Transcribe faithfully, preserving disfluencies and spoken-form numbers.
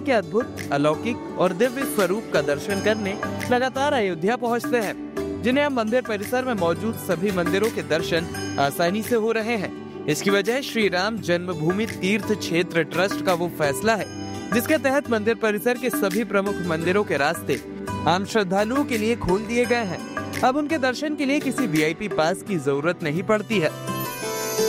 के अद्भुत, अलौकिक और दिव्य स्वरूप का दर्शन करने लगातार अयोध्या पहुंचते हैं, जिन्हें अब मंदिर परिसर में मौजूद सभी मंदिरों के दर्शन आसानी से हो रहे हैं। इसकी वजह श्री राम जन्मभूमि तीर्थ क्षेत्र ट्रस्ट का वो फैसला है, जिसके तहत मंदिर परिसर के सभी प्रमुख मंदिरों के रास्ते आम श्रद्धालुओं के लिए खोल दिए गए हैं। अब उनके दर्शन के लिए किसी वी आई पी पास की जरूरत नहीं पड़ती है।